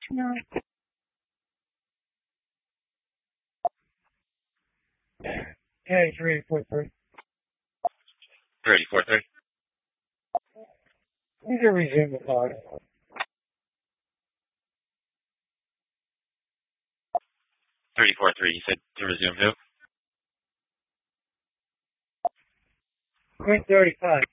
No. Okay, 343. 343. You can resume the call. 343, you said to resume who? Point 35.